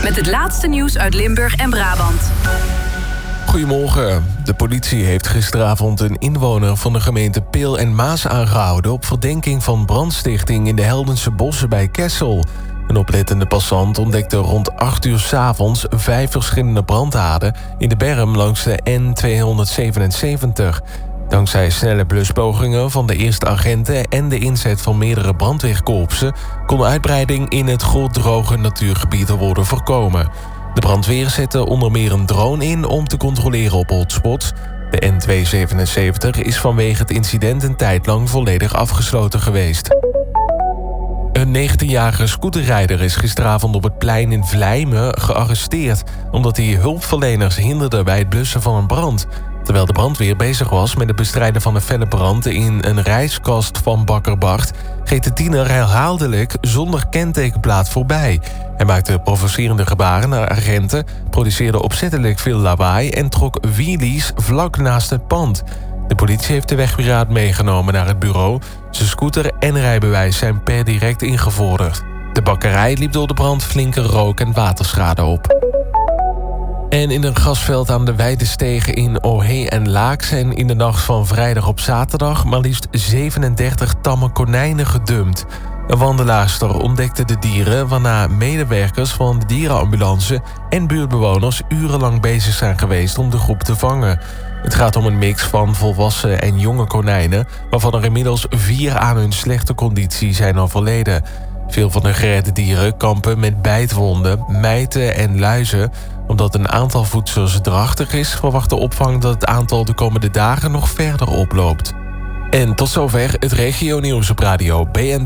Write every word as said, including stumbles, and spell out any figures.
met het laatste nieuws uit Limburg en Brabant. Goedemorgen. De politie heeft gisteravond een inwoner van de gemeente Peel en Maas aangehouden op verdenking van brandstichting in de Heldense bossen bij Kessel. Een oplettende passant ontdekte rond acht uur 's avonds vijf verschillende brandhaarden in de berm langs de N tweehonderdzevenenzeventig. Dankzij snelle bluspogingen van de eerste agenten en de inzet van meerdere brandweerkorpsen kon uitbreiding in het goddroge natuurgebied worden voorkomen. De brandweer zette onder meer een drone in om te controleren op hotspots. De N tweehonderdzevenenzeventig is vanwege het incident een tijd lang volledig afgesloten geweest. Een negentienjarige scooterrijder is gisteravond op het plein in Vlijmen gearresteerd omdat hij hulpverleners hinderde bij het blussen van een brand. Terwijl de brandweer bezig was met het bestrijden van een felle brand in een rijskast van bakker Bart, reed de tiener herhaaldelijk zonder kentekenplaat voorbij. Hij maakte provocerende gebaren naar agenten, produceerde opzettelijk veel lawaai en trok wheelies vlak naast het pand. De politie heeft de wegpiraat meegenomen naar het bureau. Zijn scooter en rijbewijs zijn per direct ingevorderd. De bakkerij liep door de brand flinke rook- en waterschade op. En in een gasveld aan de Weidestegen in Ohé en Laak zijn in de nacht van vrijdag op zaterdag maar liefst zevenendertig tamme konijnen gedumpt. Een wandelaarster ontdekte de dieren, waarna medewerkers van de dierenambulance en buurtbewoners urenlang bezig zijn geweest om de groep te vangen. Het gaat om een mix van volwassen en jonge konijnen, waarvan er inmiddels vier aan hun slechte conditie zijn overleden. Veel van de geredde dieren kampen met bijtwonden, mijten en luizen. Omdat een aantal voedsels drachtig is, verwacht de opvang dat het aantal de komende dagen nog verder oploopt. En tot zover het regionieuws op radio B N